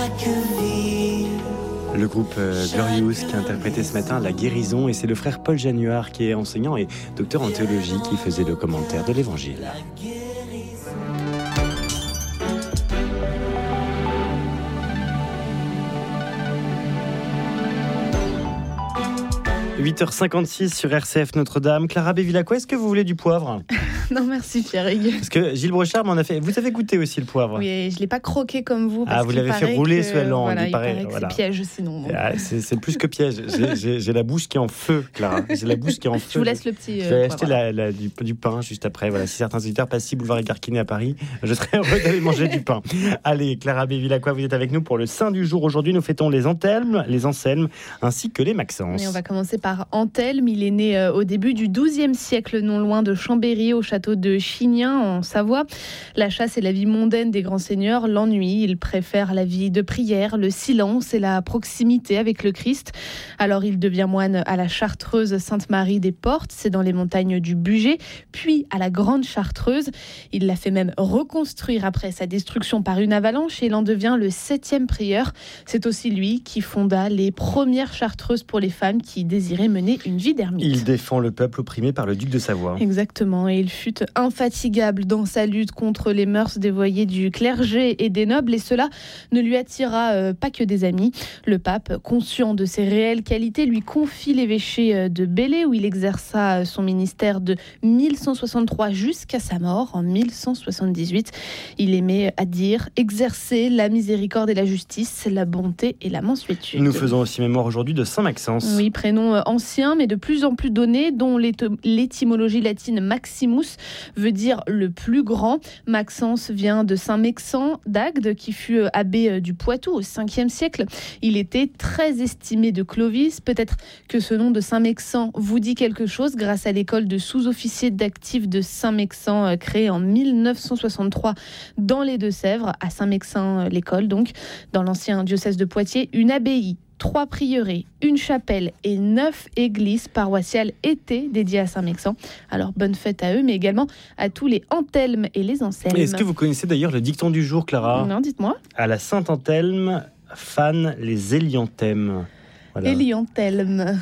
Le groupe Glorious qui a interprété ce matin La Guérison, et c'est le frère Paul Januard qui est enseignant et docteur en théologie qui faisait le commentaire de l'Évangile. 8h56 sur RCF Notre-Dame. Clara Bévilacqua, est-ce que vous voulez du poivre ? Non, merci Pierre-Hugues. Parce que Gilles Brochard m'en a fait. Vous avez goûté aussi le poivre ? Oui, je ne l'ai pas croqué comme vous. Parce vous l'avez fait rouler sous la langue. Voilà, il paraît que c'est piège sinon. C'est plus que piège. J'ai la bouche qui est en feu, Clara. J'ai la bouche qui est en feu. Je vous laisse le petit. Je vais acheter du pain juste après. Voilà, si certains auditeurs passent ici, boulevard Écarquiné à Paris, je serais heureux d'aller manger du pain. Allez, Clara Bévilacqua, vous êtes avec nous pour le Saint du jour. Aujourd'hui, nous fêtons les Anthelmes, les Anselmes, ainsi que les Maxence. Et on va commencer par Anthelme. Il est né au début du XIIe siècle, non loin de Chambéry, au château de Chignin, en Savoie. La chasse et la vie mondaine des grands seigneurs l'ennuient. Il préfère la vie de prière, le silence et la proximité avec le Christ. Alors il devient moine à la Chartreuse Sainte-Marie des Portes, c'est dans les montagnes du Bugey, puis à la Grande Chartreuse. Il l'a fait même reconstruire après sa destruction par une avalanche et il en devient le 7e prieur. C'est aussi lui qui fonda les premières chartreuses pour les femmes qui désiraient mener une vie d'ermite. Il défend le peuple opprimé par le duc de Savoie. Exactement, et il fut infatigable dans sa lutte contre les mœurs dévoyées du clergé et des nobles, et cela ne lui attira pas que des amis. Le pape, conscient de ses réelles qualités, lui confie l'évêché de Belley, où il exerça son ministère de 1163 jusqu'à sa mort en 1178. Il aimait à dire exercer la miséricorde et la justice, la bonté et la mansuétude. Nous faisons aussi mémoire aujourd'hui de Saint Maxence. Oui, prénom ancien, mais de plus en plus donné, dont l'étymologie latine Maximus veut dire le plus grand. Maxence vient de Saint-Mexan d'Agde, qui fut abbé du Poitou au 5e siècle. Il était très estimé de Clovis. Peut-être que ce nom de Saint-Mexan vous dit quelque chose grâce à l'école de sous-officiers d'actifs de Saint-Mexan, créée en 1963 dans les Deux-Sèvres, à Saint-Mexan l'école, donc dans l'ancien diocèse de Poitiers. Une abbaye, 3 prieurés, une chapelle et 9 églises paroissiales étaient dédiées à Saint-Mexan. Alors bonne fête à eux, mais également à tous les Anthelmes et les Anselmes. Est-ce que vous connaissez d'ailleurs le dicton du jour, Clara ? Non, dites-moi. À la Saint-Anthelme, fan les élianthèmes. Voilà. Élianthème.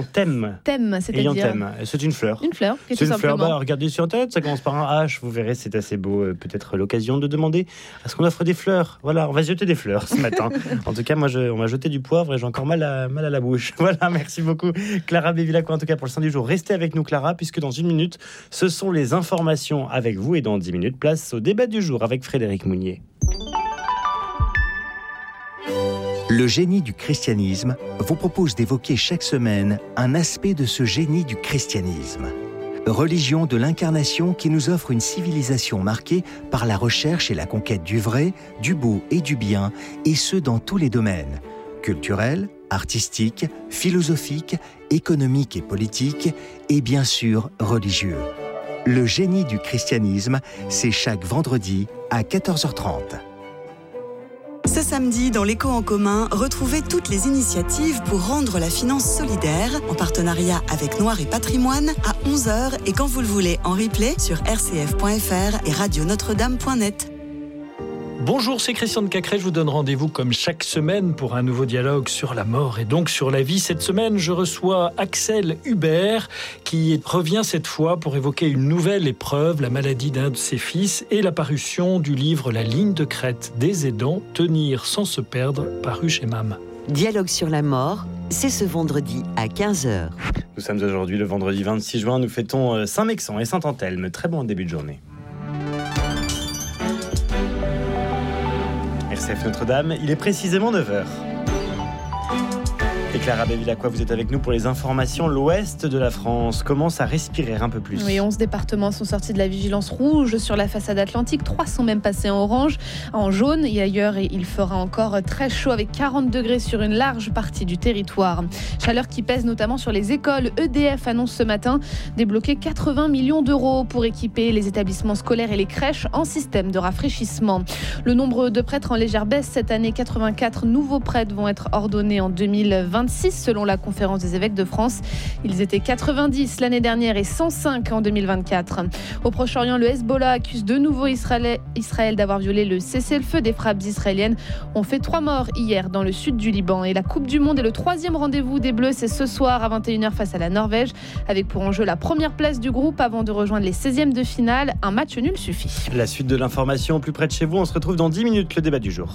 Thème, c'est-à-dire Élianthème. C'est une fleur. Une fleur, c'est une fleur. Regardez sur Internet, ça commence par un H. Vous verrez, c'est assez beau. Peut-être l'occasion de demander à ce qu'on offre des fleurs. Voilà, on va jeter des fleurs ce matin. En tout cas, moi, on m'a jeté du poivre et j'ai encore mal à la bouche. Voilà, merci beaucoup, Clara Bévilacqua, en tout cas pour le Saint du jour. Restez avec nous, Clara, puisque dans 1 minute, ce sont les informations avec vous. Et dans 10 minutes, place au débat du jour avec Frédéric Mounier. Le génie du christianisme vous propose d'évoquer chaque semaine un aspect de ce génie du christianisme. Religion de l'incarnation qui nous offre une civilisation marquée par la recherche et la conquête du vrai, du beau et du bien, et ce dans tous les domaines, culturels, artistiques, philosophiques, économiques et politiques, et bien sûr religieux. Le génie du christianisme, c'est chaque vendredi à 14h30. Ce samedi, dans l'Écho en commun, retrouvez toutes les initiatives pour rendre la finance solidaire, en partenariat avec Noir et Patrimoine, à 11h et quand vous le voulez en replay sur rcf.fr et radionotre-dame.net. Bonjour, c'est Christian de Cacré. Je vous donne rendez-vous comme chaque semaine pour un nouveau dialogue sur la mort et donc sur la vie. Cette semaine, je reçois Axel Hubert qui revient cette fois pour évoquer une nouvelle épreuve, la maladie d'un de ses fils et la parution du livre La ligne de crête des aidants, tenir sans se perdre, paru chez MAM. Dialogue sur la mort, c'est ce vendredi à 15h. Nous sommes aujourd'hui le vendredi 26 juin. Nous fêtons Saint-Mexan et Saint-Anthelme. Très bon début de journée. RCF Notre-Dame, il est précisément 9h. Et Clara Bévilacqua, vous êtes avec nous pour les informations. L'ouest de la France commence à respirer un peu plus. Oui, 11 départements sont sortis de la vigilance rouge sur la façade atlantique. 3 sont même passés en orange, en jaune. Et ailleurs, il fera encore très chaud avec 40 degrés sur une large partie du territoire. Chaleur qui pèse notamment sur les écoles. EDF annonce ce matin débloquer 80 millions d'euros pour équiper les établissements scolaires et les crèches en système de rafraîchissement. Le nombre de prêtres en légère baisse cette année. 84 nouveaux prêtres vont être ordonnés en 2026. 26 selon la Conférence des évêques de France. Ils étaient 90 l'année dernière et 105 en 2024. Au Proche-Orient, le Hezbollah accuse de nouveau Israël d'avoir violé le cessez-le-feu. Des frappes israéliennes ont fait 3 morts hier dans le sud du Liban. Et la Coupe du Monde est le 3e rendez-vous des Bleus. C'est ce soir à 21h face à la Norvège, avec pour enjeu la première place du groupe avant de rejoindre les 16e de finale. Un match nul suffit. La suite de l'information plus près de chez vous, on se retrouve dans 10 minutes, le débat du jour.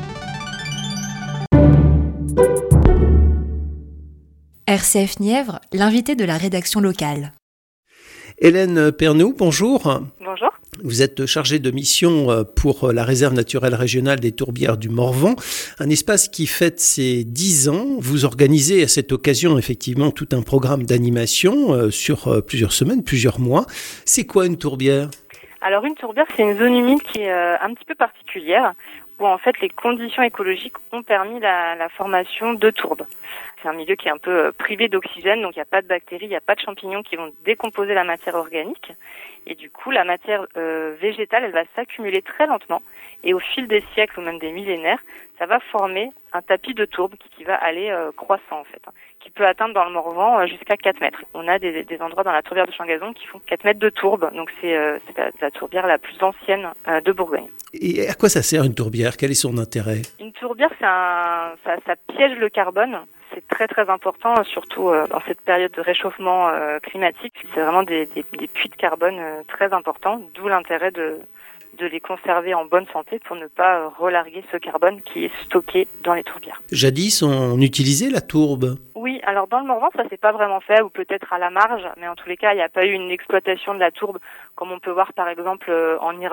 RCF Nièvre, l'invité de la rédaction locale. Hélène Pernoud, bonjour. Bonjour. Vous êtes chargée de mission pour la réserve naturelle régionale des Tourbières du Morvan, un espace qui fête ses 10 ans. Vous organisez à cette occasion effectivement tout un programme d'animation sur plusieurs semaines, plusieurs mois. C'est quoi une tourbière ? Alors une tourbière, c'est une zone humide qui est un petit peu particulière, où en fait les conditions écologiques ont permis la formation de tourbes. C'est un milieu qui est un peu privé d'oxygène, donc il n'y a pas de bactéries, il n'y a pas de champignons qui vont décomposer la matière organique. Et du coup, la matière végétale, elle va s'accumuler très lentement. Et au fil des siècles ou même des millénaires, ça va former un tapis de tourbe qui va aller croissant en fait, qui peut atteindre dans le Morvan jusqu'à 4 mètres. On a des endroits dans la tourbière de Changazon qui font 4 mètres de tourbe, donc c'est la tourbière la plus ancienne de Bourgogne. Et à quoi ça sert une tourbière ? Quel est son intérêt ? Une tourbière, ça piège le carbone. C'est très très important, surtout dans cette période de réchauffement climatique. C'est vraiment des puits de carbone très importants, d'où l'intérêt de les conserver en bonne santé pour ne pas relarguer ce carbone qui est stocké dans les tourbières. Jadis, on utilisait la tourbe. Oui, alors dans le Morvan, ça s'est pas vraiment fait, ou peut-être à la marge, mais en tous les cas, il n'y a pas eu une exploitation de la tourbe comme on peut voir par exemple en Irlande.